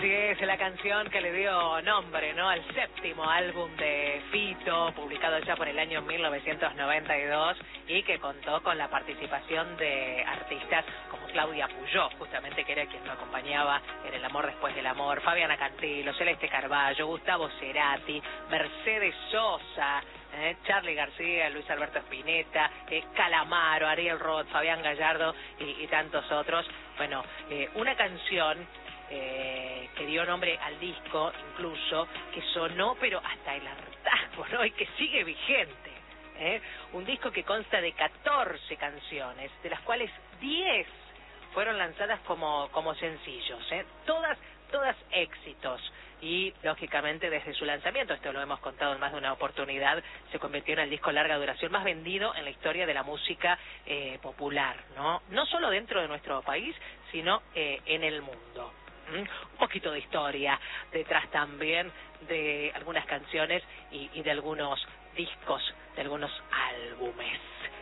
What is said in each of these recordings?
Así es, la canción que le dio nombre, ¿no?, al séptimo álbum de Fito, publicado ya por el año 1992 y que contó con la participación de artistas como Claudia Puyó, justamente, que era quien lo acompañaba en El amor después del amor, Fabiana Cantilo, Celeste Carballo, Gustavo Cerati, Mercedes Sosa, Charly García, Luis Alberto Spinetta, Calamaro, Ariel Roth, Fabián Gallardo y tantos otros. Bueno, una canción que dio nombre al disco, incluso, que sonó pero hasta el hartazgo, ¿no?, y que sigue vigente. Un disco que consta de 14 canciones, de las cuales 10 fueron lanzadas como sencillos, todas éxitos. Y, lógicamente, desde su lanzamiento, esto lo hemos contado en más de una oportunidad, se convirtió en el disco larga duración más vendido en la historia de la música popular, ¿no? No solo dentro de nuestro país, sino en el mundo. Un poquito de historia detrás también de algunas canciones y de algunos discos, de algunos álbumes.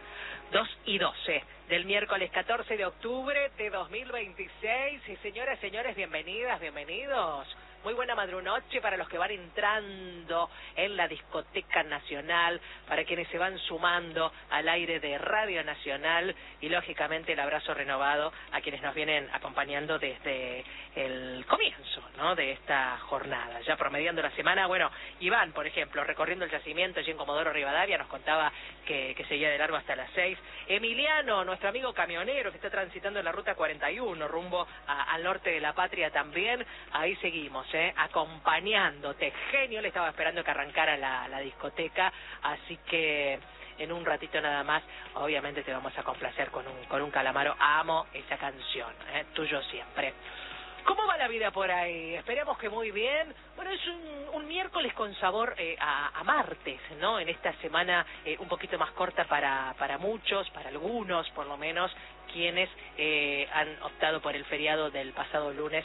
2:12 del miércoles 14 de octubre de 2026. Y señoras, señores, bienvenidas, bienvenidos. Muy buena madrunoche para los que van entrando en la discoteca nacional, para quienes se van sumando al aire de Radio Nacional y, lógicamente, el abrazo renovado a quienes nos vienen acompañando desde el comienzo, ¿no?, de esta jornada. Ya promediando la semana, bueno, Iván, por ejemplo, recorriendo el yacimiento allí en Comodoro Rivadavia, nos contaba que seguía de largo hasta las 6. Emiliano, nuestro amigo camionero que está transitando en la ruta 41, rumbo al norte de la patria también, ahí seguimos, acompañándote. Genio, le estaba esperando que arrancara la discoteca, así que en un ratito nada más, obviamente te vamos a complacer con un Calamaro. Amo esa canción, tuyo siempre. ¿Cómo va la vida por ahí? Esperemos que muy bien. Bueno, es un miércoles con sabor a martes, ¿no? En esta semana un poquito más corta para muchos, para algunos por lo menos, quienes han optado por el feriado del pasado lunes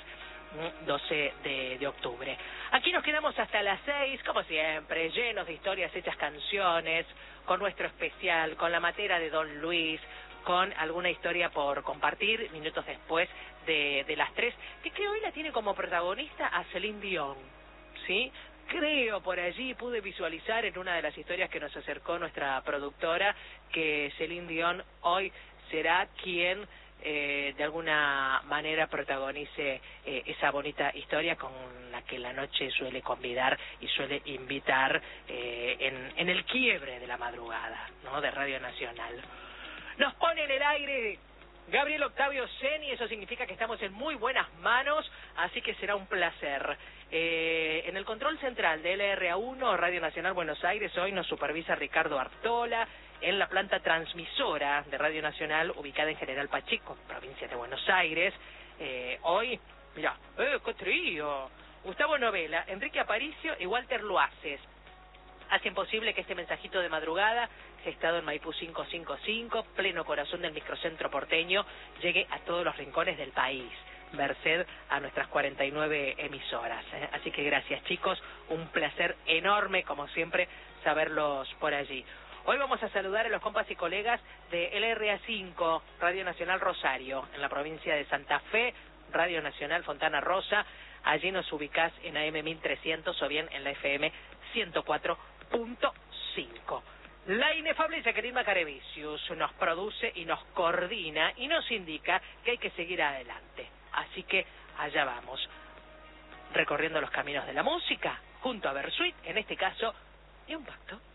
12 de octubre. Aquí nos quedamos hasta las 6, como siempre, llenos de historias hechas canciones, con nuestro especial, con la matera de Don Luis, con alguna historia por compartir minutos después de las 3, que hoy la tiene como protagonista a Celine Dion, ¿sí? Creo por allí pude visualizar en una de las historias que nos acercó nuestra productora que Celine Dion hoy será quien de alguna manera protagonice esa bonita historia con la que la noche suele convidar y suele invitar en el quiebre de la madrugada, ¿no?, de Radio Nacional. Nos pone en el aire Gabriel Octavio Seni, eso significa que estamos en muy buenas manos, así que será un placer. En el control central de LRA1, Radio Nacional Buenos Aires, hoy nos supervisa Ricardo Artola, en la planta transmisora de Radio Nacional, ubicada en General Pacheco, provincia de Buenos Aires. Hoy, mirá, qué trío. Gustavo Novela, Enrique Aparicio y Walter Luaces hacen posible que este mensajito de madrugada, gestado en Maipú 555, pleno corazón del microcentro porteño, llegue a todos los rincones del país, merced a nuestras 49 emisoras. Así que gracias, chicos, un placer enorme, como siempre, saberlos por allí. Hoy vamos a saludar a los compas y colegas de LRA5, Radio Nacional Rosario, en la provincia de Santa Fe, Radio Nacional Fontana Rosa. Allí nos ubicás en AM 1300 o bien en la FM 104.5. La inefable Jacqueline Macarevicius nos produce y nos coordina y nos indica que hay que seguir adelante. Así que allá vamos, recorriendo los caminos de la música, junto a Versuit, en este caso, y un pacto.